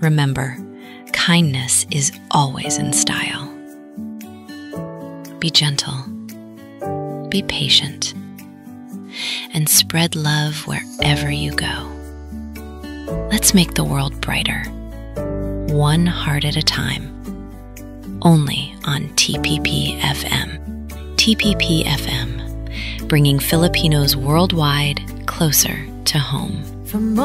remember, kindness is always in style. Be gentle, be patient, and spread love wherever you go. Let's make the world brighter, one heart at a time, only on TPP FM. TPP FM, bringing Filipinos worldwide closer to home.